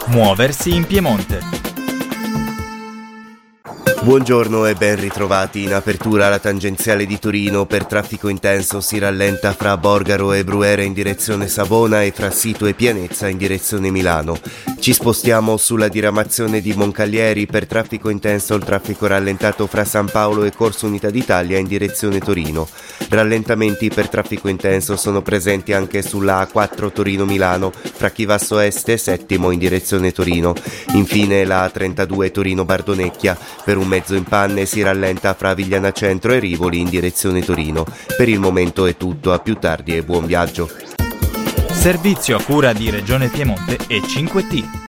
Muoversi in Piemonte. Buongiorno e ben ritrovati. In apertura la tangenziale di Torino per traffico intenso si rallenta fra Borgaro e Brugherio in direzione Savona e fra Sito e Pianezza in direzione Milano. Ci spostiamo sulla diramazione di Moncalieri per traffico intenso, il traffico rallentato fra San Paolo e Corso Unità d'Italia in direzione Torino. Rallentamenti per traffico intenso sono presenti anche sulla A4 Torino-Milano fra Chivasso Est e Settimo in direzione Torino. Infine la A32 Torino-Bardonecchia per un mezzo in panne si rallenta fra Vigliana Centro e Rivoli in direzione Torino. Per il momento è tutto, a più tardi e buon viaggio. Servizio a cura di Regione Piemonte e 5T.